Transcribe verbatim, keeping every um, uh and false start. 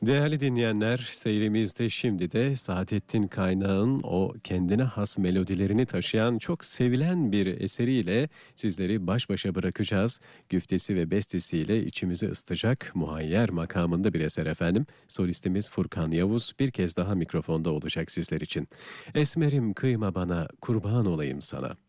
Değerli dinleyenler, seyrimizde şimdi de Saadettin Kaynağ'ın o kendine has melodilerini taşıyan çok sevilen bir eseriyle sizleri baş başa bırakacağız. Güftesi ve bestesiyle içimizi ısıtacak muhayyer makamında bir eser efendim. Solistimiz Furkan Yavuz bir kez daha mikrofonda olacak sizler için. Esmerim kıyma bana, kurban olayım sana.